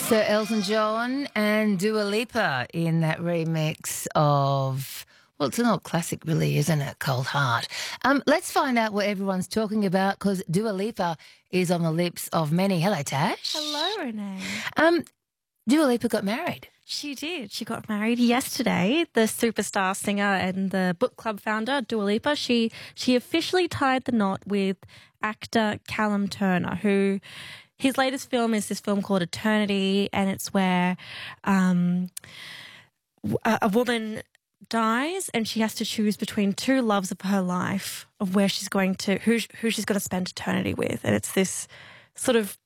Sir Elton John and Dua Lipa in that remix of, well, it's an old classic really, isn't it? Cold Heart. Let's find out what everyone's talking about because Dua Lipa is on the lips of many. Hello, Tash. Hello, Renee. Dua Lipa got married. She did. She got married yesterday. The superstar singer and the book club founder, Dua Lipa, she officially tied the knot with actor Callum Turner, who his latest film is this film called Eternity, and it's where a woman dies and she has to choose between two loves of her life of where she's going to, who she's going to spend eternity with. And it's this sort of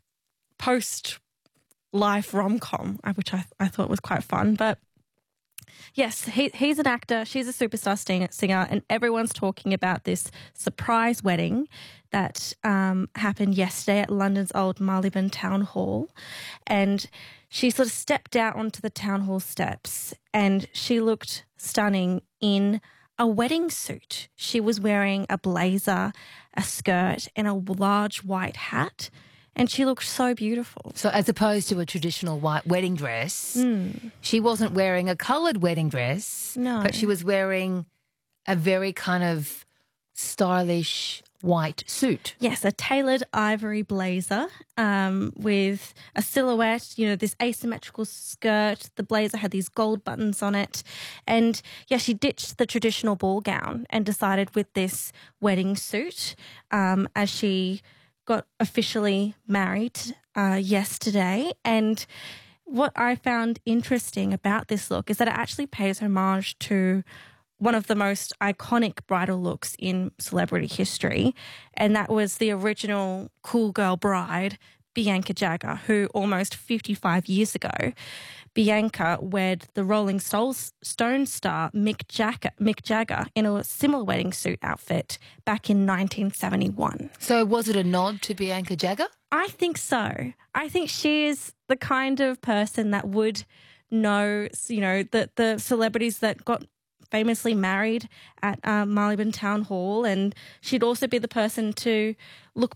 post-life rom-com, which I thought was quite fun. But yes, he's an actor, she's a superstar singer, and everyone's talking about this surprise wedding that happened yesterday at London's old Marylebone Town Hall. And she sort of stepped out onto the town hall steps and she looked stunning in a wedding suit. She was wearing a blazer, a skirt, and a large white hat. And she looked so beautiful. So as opposed to a traditional white wedding dress, she wasn't wearing a coloured wedding dress, No. but she was wearing a very kind of stylish white suit. Yes, a tailored ivory blazer with a silhouette, this asymmetrical skirt. The blazer had these gold buttons on it. And, yeah, she ditched the traditional ball gown and decided with this wedding suit as she got officially married yesterday. And what I found interesting about this look is that it actually pays homage to one of the most iconic bridal looks in celebrity history, and that was the original cool girl bride, Bianca Jagger, who almost 55 years ago, Bianca wed the Rolling Stones star Mick Jagger in a similar wedding suit outfit back in 1971. So was it a nod to Bianca Jagger? I think so. I think she is the kind of person that would know, the celebrities that got famously married at Marylebone Town Hall, and she'd also be the person to look